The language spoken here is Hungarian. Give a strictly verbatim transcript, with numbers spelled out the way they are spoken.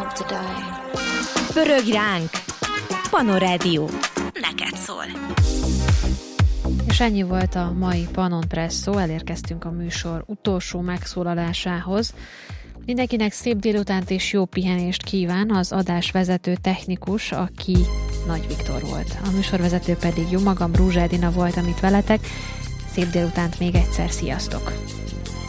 Pörögj ránk! Panorádió. Neked szól. És ennyi volt a mai Panon Presszó, elérkeztünk a műsor utolsó megszólalásához. Mindenkinek szép délutánt és jó pihenést kíván az adásvezető technikus, aki Nagy Viktor volt. A műsorvezető pedig jó magam, Rózsa Edina volt, amit veletek. Szép délutánt még egyszer, sziasztok!